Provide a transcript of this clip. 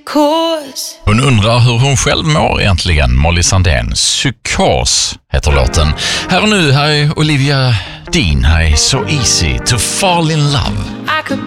Because Hon undrar hur hon själv mår egentligen. Molly Sandén, Psykos heter låten. Här och nu, här är Olivia Dean, här är So Easy to Fall in Love. I could